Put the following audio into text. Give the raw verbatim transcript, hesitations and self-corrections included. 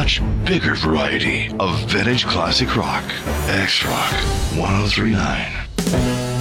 much bigger variety of vintage classic rock. X-Rock ten thirty-nine.